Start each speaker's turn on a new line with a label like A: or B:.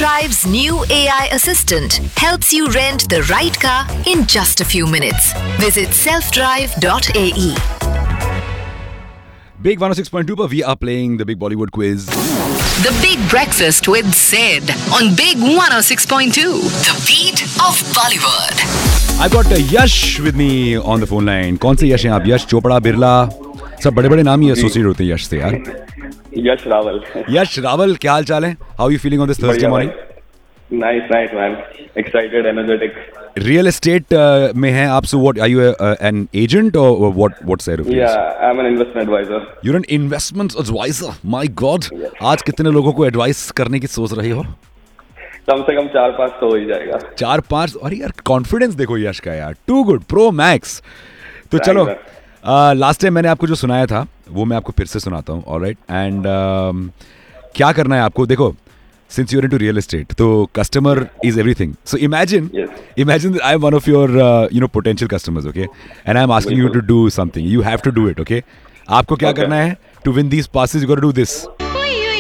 A: Drive's new AI assistant helps you rent the right car in just a few minutes. Visit selfdrive.ae.
B: Big 106.2 पर we are playing the Big Bollywood quiz.
A: The Big Breakfast with Sid on Big 106.2. The beat of Bollywood.
B: I've got Yash with me on the phone line. कौन से यश हैं आप? यश चोपड़ा, बिरला, सब बड़े-बड़े नाम ही associate होते हैं यश से यार.
C: यश रावल.
B: यश रावल, क्या हाल चाल है? How are you feeling on this Thursday morning?
C: Nice man. Excited, energetic.
B: Real estate में हैं आप, so what are you an agent or what side of things?
C: Yeah, I'm an investment advisor.
B: You're an investment advisor. My God.
C: Yes.
B: आज कितने लोगों को advice करने की सोच रही हो?
C: कम से कम 4-5 तो हो ही जाएगा.
B: 4-5. अरे यार कॉन्फिडेंस देखो यश का यार. Too good. Pro Max. तो चलो. लास्ट टाइम मैंने आपको जो सुनाया था वो मैं आपको फिर से सुनाता हूँ. ऑलराइट. एंड क्या करना है आपको? देखो, since you're into real estate, so customer is everything. So imagine that I'm one of your potential customers, okay? And I'm asking you to do something. You have to do it, okay? आपको क्या करना है? To win these passes, you got to do this.